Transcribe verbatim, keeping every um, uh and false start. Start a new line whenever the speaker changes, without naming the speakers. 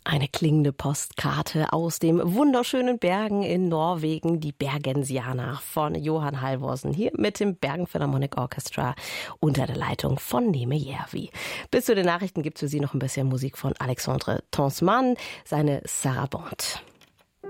Eine klingende Postkarte aus dem wunderschönen Bergen in Norwegen, die Bergensianer von Johan Halvorsen, hier mit dem Bergen Philharmonic Orchestra unter der Leitung von Neme Järvi. Bis zu den Nachrichten gibt es für Sie noch ein bisschen Musik von Alexandre Tonsman, seine Sarabande.